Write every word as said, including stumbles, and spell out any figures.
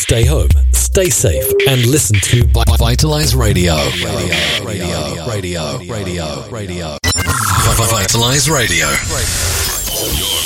Stay home, stay safe, and listen to Vitalize Radio. Radio, radio, radio, radio, radio. Vitalize Radio.